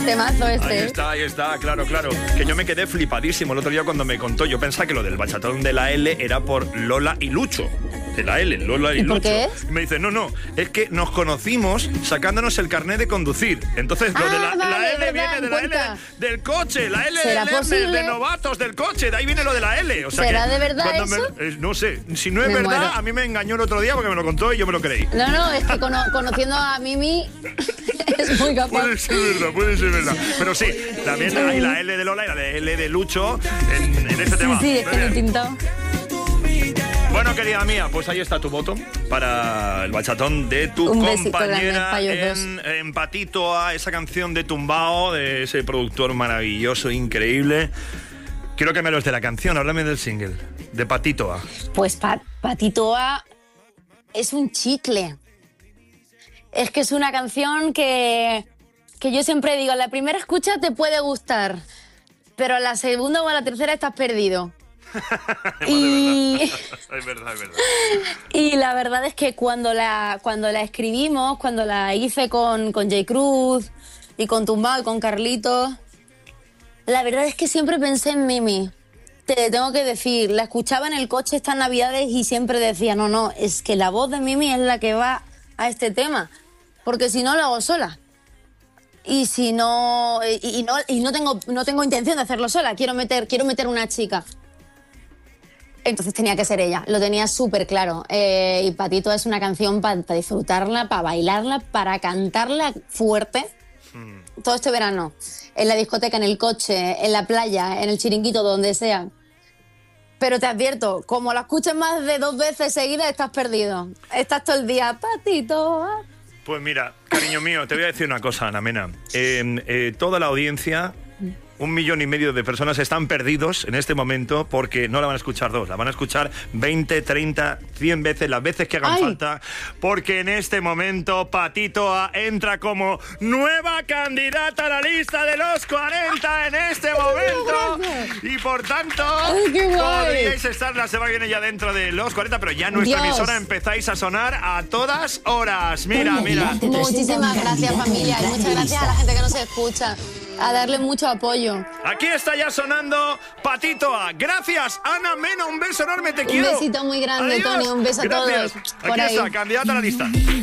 Temazo este. Ahí está, claro. Que yo me quedé flipadísimo el otro día cuando me contó. Yo pensaba que lo del bachatón de la L era por Lola y Lucho. De la L, Lola y Lucho. ¿Por qué es? Y me dice, no, es que nos conocimos sacándonos el carnet de conducir. Entonces, lo de la L viene de la L del coche, la L de novatos del coche, de ahí viene lo de la L. O sea, ¿será de verdad eso? No sé, si no es verdad, a mí me engañó el otro día porque me lo contó y yo me lo creí. No, es que conociendo a Mimi es muy capaz. Puede ser verdad. Pero sí, también hay la L de Lola y la L de Lucho en este tema. Sí, es que me he tintado. Bueno, querida mía, pues ahí está tu voto para el bachatón de tu compañera en Patito A, esa canción de Tumbao, de ese productor maravilloso, increíble. Quiero que me hables de la canción, háblame del single, de Patito A. Pues Patito A es un chicle. Es que es una canción que yo siempre digo, la primera escucha te puede gustar, pero a la segunda o a la tercera estás perdido. Es verdad. Y la verdad es que cuando la escribimos, cuando la hice con J. Cruz y con Tumbao y con Carlitos, la verdad es que siempre pensé en Mimi. Te tengo que decir, la escuchaba en el coche estas navidades y siempre decía, no, es que la voz de Mimi es la que va a este tema, porque si no lo hago sola. Y si no no tengo intención de hacerlo sola, quiero meter una chica. Entonces tenía que ser ella, lo tenía súper claro. Y Patito es una canción para disfrutarla, para bailarla, para cantarla fuerte. Todo este verano, en la discoteca, en el coche, en la playa, en el chiringuito, donde sea. Pero te advierto, como la escuches más de 2 veces seguidas, estás perdido. Estás todo el día, Patito. Pues mira, cariño mío, te voy a decir una cosa, Ana Mena. Toda la audiencia, 1,5 millones de personas están perdidos en este momento porque no la van a escuchar 2, la van a escuchar 20, 30, 100 veces, las veces que hagan falta, porque en este momento Patito A entra como nueva candidata a la lista de los 40 en este momento. Y por tanto, podríais estar la semana que viene ya dentro de los 40, pero ya en nuestra emisora empezáis a sonar a todas horas. Mira. Muchísimas gracias, familia, y muchas gracias a la gente que nos escucha. A darle mucho apoyo. Aquí está ya sonando Patito A. Gracias, Ana Mena. Un beso enorme, te quiero. Un besito muy grande, Adiós. Tony. Un beso a todos. Gracias. Aquí está, candidata a la lista.